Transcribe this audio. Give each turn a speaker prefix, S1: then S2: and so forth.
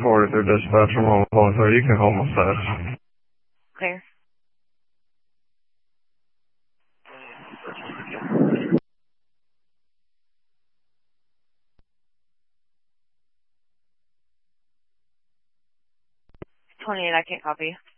S1: forward it through dispatch from home phone, so you can call my status.
S2: Clear. I can't copy.